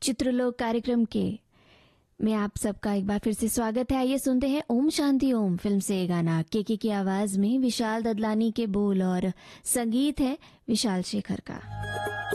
चित्रलोक कार्यक्रम के में आप सबका एक बार फिर से स्वागत है। आइए सुनते हैं ओम शांति ओम फिल्म से ये गाना। केके की आवाज में विशाल ददलानी के बोल और संगीत है विशाल शेखर का।